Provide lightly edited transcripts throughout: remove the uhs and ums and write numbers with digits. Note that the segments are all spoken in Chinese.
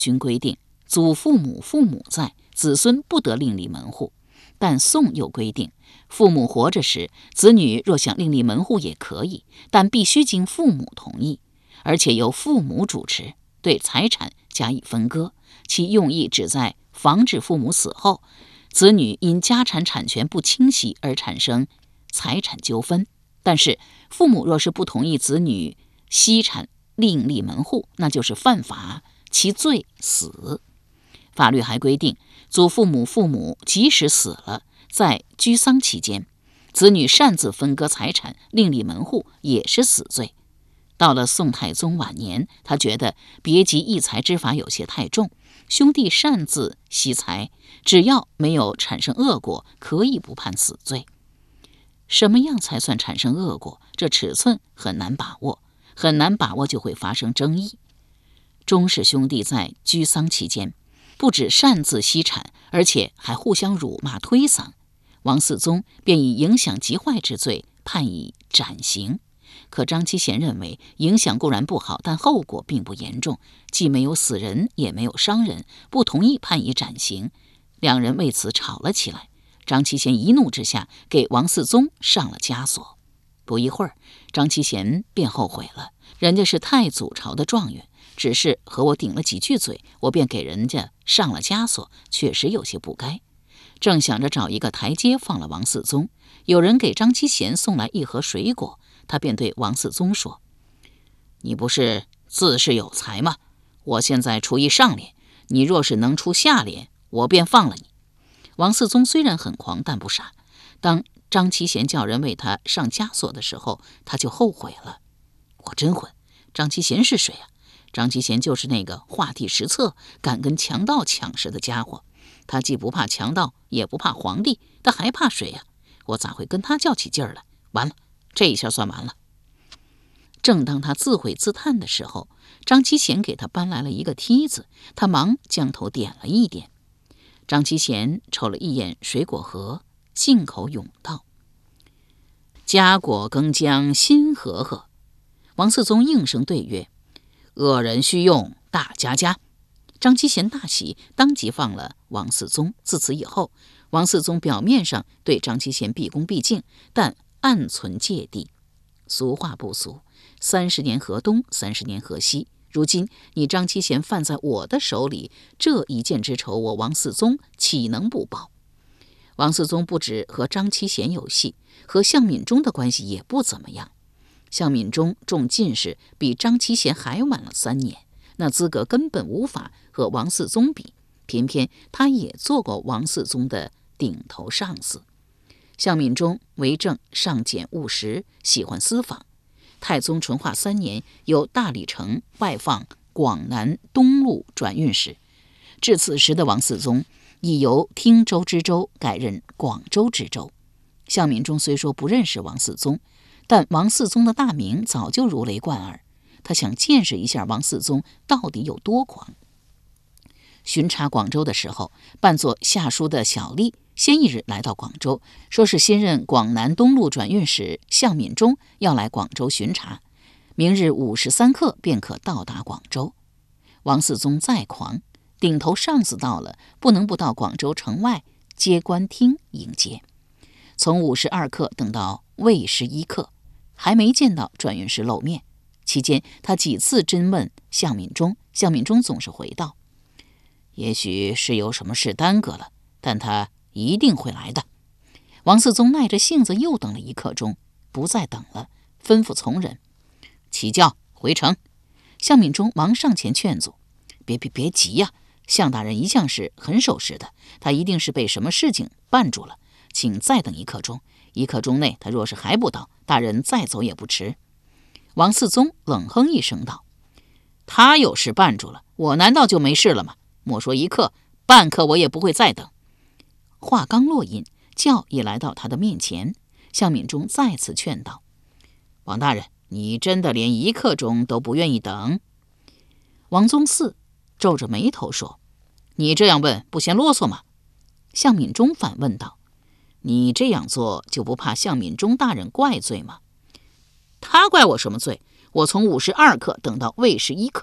均规定，祖父母、父母在，子孙不得另立门户。但宋又规定，父母活着时，子女若想另立门户也可以，但必须经父母同意，而且由父母主持，对财产加以分割，其用意旨在防止父母死后，子女因家产产权不清晰而产生财产纠纷。但是父母若是不同意子女析产另立门户，那就是犯法，其罪死。法律还规定，祖父母、父母即使死了，在居丧期间，子女擅自分割财产另立门户也是死罪。到了宋太宗晚年，他觉得别集异财之法有些太重，兄弟擅自析财，只要没有产生恶果，可以不判死罪。什么样才算产生恶果？这尺寸很难把握，很难把握就会发生争议。钟氏兄弟在居丧期间，不止擅自析产，而且还互相辱骂推搡，王嗣宗便以影响极坏之罪判以斩刑。可张其贤认为，影响固然不好，但后果并不严重，既没有死人，也没有伤人，不同意判以斩刑。两人为此吵了起来。张其贤一怒之下，给王嗣宗上了枷锁。不一会儿，张其贤便后悔了，人家是太祖朝的状元，只是和我顶了几句嘴，我便给人家上了枷锁，确实有些不该。正想着找一个台阶放了王嗣宗，有人给张其贤送来一盒水果，他便对王嗣宗说：“你不是自恃有才吗？我现在出一上联，你若是能出下联，我便放了你。”王嗣宗虽然很狂，但不傻。当张其贤叫人为他上枷锁的时候，他就后悔了。我真混，张其贤是谁啊？张其贤就是那个画地识册、敢跟强盗抢食的家伙。他既不怕强盗，也不怕皇帝，他还怕谁呀？我咋会跟他较起劲儿来？完了，这一下算完了。正当他自毁自叹的时候，张其贤给他搬来了一个梯子，他忙将头点了一点。张其贤瞅了一眼水果盒，信口咏道：“佳果更将新和合。”王嗣宗应声对曰：“恶人须用，大家家。”张其贤大喜，当即放了王嗣宗。自此以后，王嗣宗表面上对张其贤毕恭毕敬，但暗存芥蒂。俗话不俗，30年河东，30年河西。如今你张其贤犯在我的手里，这一箭之仇，我王嗣宗岂能不报？王嗣宗不止和张其贤有隙，和向敏中的关系也不怎么样。向敏中中进士，比张其贤还晚了3年，那资格根本无法和王嗣宗比。偏偏他也做过王嗣宗的顶头上司。向敏中为政尚俭务实，喜欢私访。太宗淳化3年，由大理丞外放广南东路转运使。至此时的王嗣宗已由汀州知州改任广州知州。向敏中虽说不认识王嗣宗，但王嗣宗的大名早就如雷贯耳，他想见识一下王嗣宗到底有多狂。巡查广州的时候，扮作下书的小吏先一日来到广州，说是新任广南东路转运使向敏中要来广州巡查，明日午时3刻便可到达广州。王嗣宗再狂，顶头上司到了，不能不到广州城外接官厅迎接。从午时2刻等到未时1刻，还没见到转运使露面。期间他几次侦问向敏中，向敏中总是回道：“也许是有什么事耽搁了，但他一定会来的。”王嗣宗耐着性子又等了1刻钟，不再等了，吩咐从人起轿回城。向敏中忙上前劝阻：“别急呀，向大人一向是很守时的，他一定是被什么事情绊住了，请再等1刻钟。1刻钟内他若是还不到，大人再走也不迟。”王嗣宗冷哼一声道：“他有事绊住了，我难道就没事了吗？莫说1刻，半刻我也不会再等。”话刚落音，轿已来到他的面前。向敏中再次劝道：“王大人，你真的连1刻钟都不愿意等？”王宗嗣皱着眉头说：“你这样问，不嫌啰嗦吗？”向敏中反问道：“你这样做就不怕向敏中大人怪罪吗？”他怪我什么罪？我从午时2刻等到未时1刻，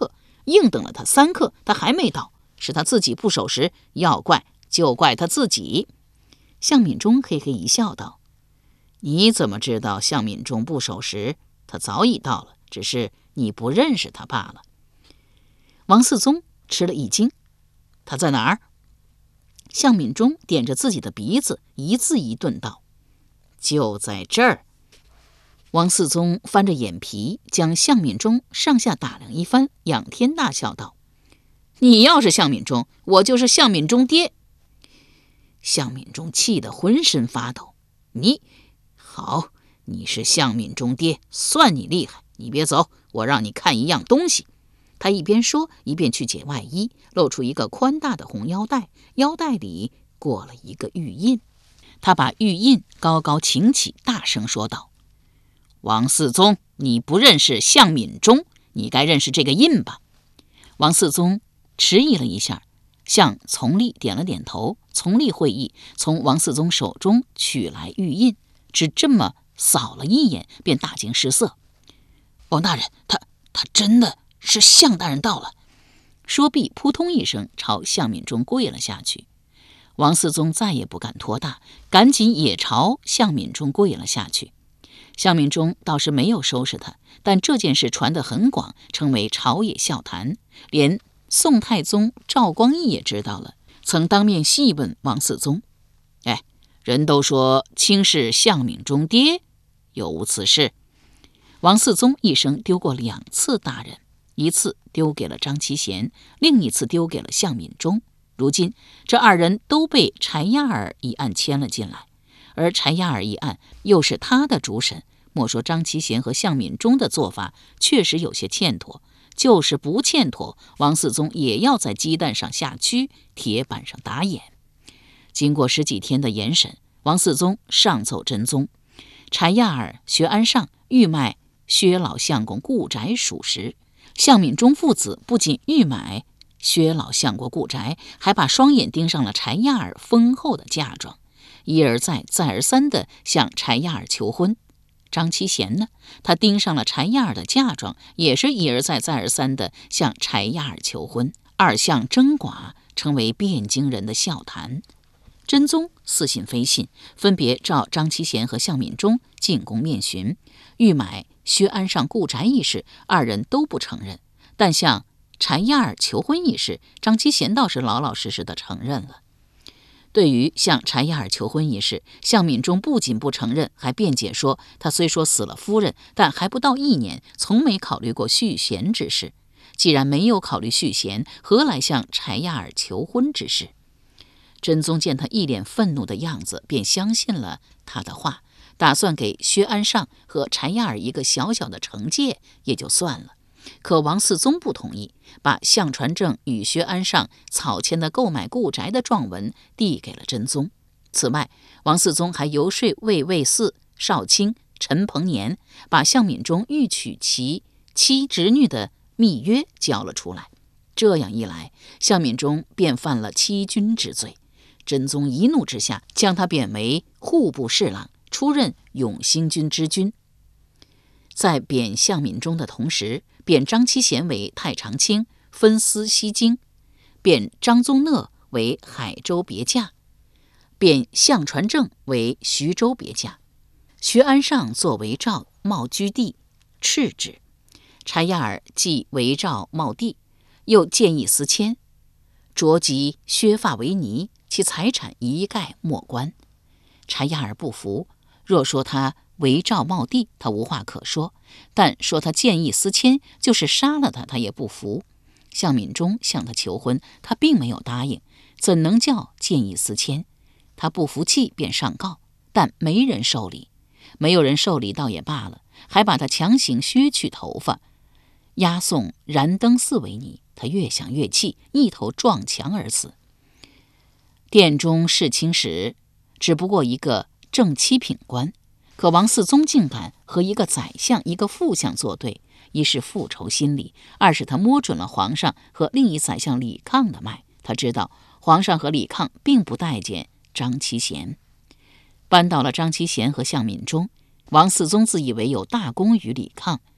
硬等了他3刻，他还没到，是他自己不守时，要怪就怪他自己。向敏中嘿嘿一笑道：你怎么知道向敏中不守时？他早已到了，只是你不认识他罢了。王嗣宗吃了一惊，他在哪儿？向敏中点着自己的鼻子，一字一顿道：就在这儿。王嗣宗翻着眼皮，将向敏中上下打量一番，仰天大笑道：你要是向敏中，我就是向敏中爹。向敏中气得浑身发抖。好，你是向敏中爹，算你厉害。你别走，我让你看一样东西。他一边说，一边去解外衣，露出一个宽大的红腰带，腰带里裹了一个玉印。他把玉印高高擎起，大声说道：王嗣宗，你不认识向敏中，你该认识这个印吧？王嗣宗迟疑了一下，向从立点了点头。从立会意，从王嗣宗手中取来玉印，只这么扫了一眼，便大惊失色。王大人，他真的是向大人到了。说毕，扑通一声朝向敏中跪了下去。王嗣宗再也不敢拖大，赶紧也朝向敏中跪了下去。向敏中倒是没有收拾他，但这件事传得很广，成为朝野笑谈，连宋太宗赵光义也知道了，曾当面细问王嗣宗：人都说卿是向敏中爹，有无此事？王嗣宗一生丢过2次大人，一次丢给了张其贤，另一次丢给了向敏中。如今这2人都被柴亚尔一案牵了进来，而柴亚尔一案又是他的主审。莫说张其贤和向敏中的做法确实有些欠妥，就是不欠妥，王嗣宗也要在鸡蛋上下蛆，铁板上打眼。经过10几天的严审，王嗣宗上奏真宗，柴亚尔、薛安上欲买薛老相公故宅属实。向敏中父子不仅欲买薛老相国故宅，还把双眼盯上了柴亚尔丰厚的嫁妆，一而再再而三地向柴亚尔求婚。张其贤呢，他盯上了柴亚尔的嫁妆，也是一而再再而三地向柴亚尔求婚。2相争寡，成为汴京人的笑谈。真宗似信非信，分别召张其贤和向敏中进宫面询，欲买薛安上故宅一事，2人都不承认，但向柴亚尔求婚一事，张其贤倒是老老实实地承认了。对于向柴亚尔求婚一事，向敏中不仅不承认，还辩解说他虽说死了夫人，但还不到1年，从没考虑过续弦之事。既然没有考虑续弦，何来向柴亚尔求婚之事？真宗见他一脸愤怒的样子，便相信了他的话，打算给薛安上和柴亚尔一个小小的惩戒也就算了。可王嗣宗不同意，把向传正与薛安上草签的购买故宅的状文递给了真宗。此外，王嗣宗还游说卫尉司少卿陈鹏年，把向敏中欲娶其妻侄女的密约交了出来。这样一来，向敏中便犯了欺君之罪。真宗一怒之下，将他贬为户部侍郎，出任永兴军之君。在贬向敏中的同时，贬张其贤为太常卿，分司西京；贬张宗讷为海州别驾；贬向传正为徐州别驾。薛安上作为赵茂居地，斥之。柴亚尔既为赵茂地，又建议司迁，着即削发为尼，其财产一概没关。柴亚尔不服，若说他为赵茂地，他无话可说；但说他建议司迁，就是杀了他，他也不服。向敏中向他求婚，他并没有答应，怎能叫建议司迁？他不服气，便上告，但没人受理。没有人受理倒也罢了，还把他强行削去头发，押送燃灯寺为尼。他越想越气，一头撞墙而死。殿中侍卿时，只不过一个正七品官，可王嗣宗竟敢和一个宰相、一个副相作对，一是复仇心理，二是他摸准了皇上和另一宰相李抗的脉。他知道皇上和李抗并不待见张其贤，扳倒了张其贤和向敏中。王嗣宗自以为有大功于李抗，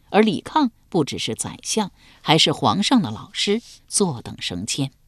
而李抗不只是宰相，还是皇上的老师，坐等升迁。